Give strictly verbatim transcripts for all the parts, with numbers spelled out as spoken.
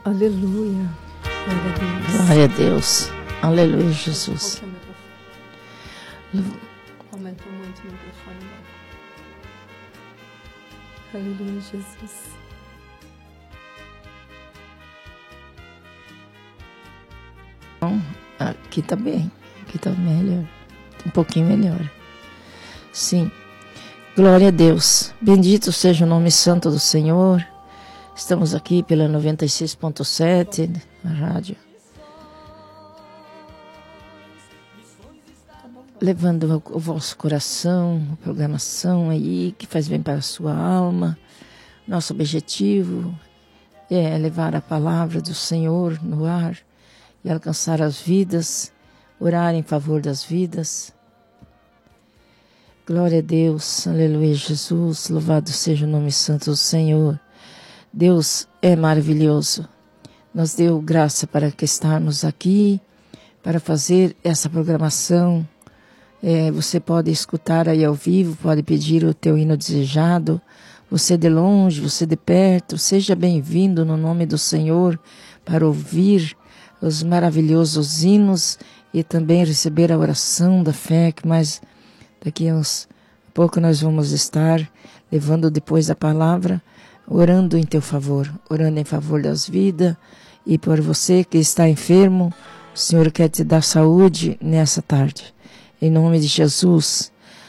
Aleluia. Glória a Deus. Glória a Deus. Aleluia, Jesus. Aumentou muito o microfone. Aleluia, Jesus. Bom, aqui tá bem. Aqui tá melhor. Um pouquinho melhor. Sim. Glória a Deus. Bendito seja o nome santo do Senhor. Estamos aqui pela noventa e seis ponto sete, na rádio. Levando o vosso coração, a programação aí, que faz bem para a sua alma. Nosso objetivo é levar a palavra do Senhor no ar e alcançar as vidas, orar em favor das vidas. Glória a Deus, aleluia, Jesus, louvado seja o nome santo do Senhor. Deus é maravilhoso, nos deu graça para que estarmos aqui, para fazer essa programação. É, você pode escutar aí ao vivo, pode pedir o teu hino desejado, você de longe, você de perto, seja bem-vindo no nome do Senhor para ouvir os maravilhosos hinos e também receber a oração da fé, que mais daqui a uns pouco nós vamos estar levando depois a palavra, orando em teu favor, orando em favor das vidas e por você que está enfermo, o Senhor quer te dar saúde nessa tarde. Em nome de Jesus,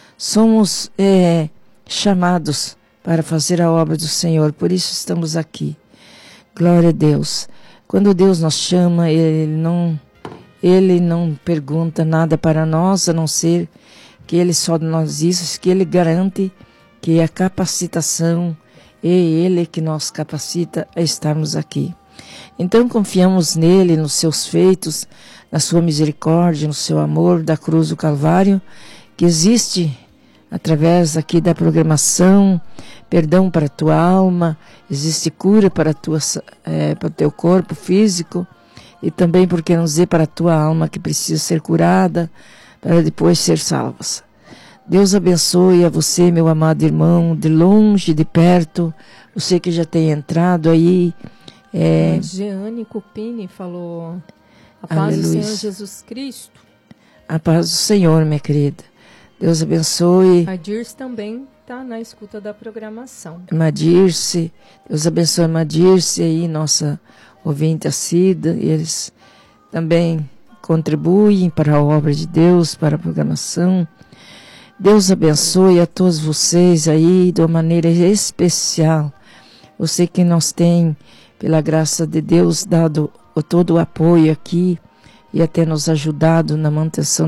somos é, chamados para fazer a obra do Senhor, por isso estamos aqui. Glória a Deus. Quando Deus nos chama, Ele não, Ele não pergunta nada para nós, a não ser que Ele só nos diz, que Ele garante que a capacitação é Ele que nos capacita a estarmos aqui. Então confiamos nele, nos seus feitos, na sua misericórdia, no seu amor da cruz do Calvário, que existe através aqui da programação, perdão para a tua alma, existe cura para, a tua, é, para o teu corpo físico e também, por que não dizer, para a tua alma que precisa ser curada para depois ser salvas. Deus abençoe a você, meu amado irmão, de longe, de perto, você que já tem entrado aí. É... Jeane Cupini falou: a paz do Senhor Jesus Cristo. A paz do Senhor, minha querida. Deus abençoe. A Dirce também está na escuta da programação. Madirce, Deus abençoe a Madirce aí, nossa ouvinte assídua. Eles também contribuem para a obra de Deus, para a programação. Deus abençoe a todos vocês aí de uma maneira especial. Você que nos tem, pela graça de Deus, dado todo o apoio aqui e até nos ajudado na manutenção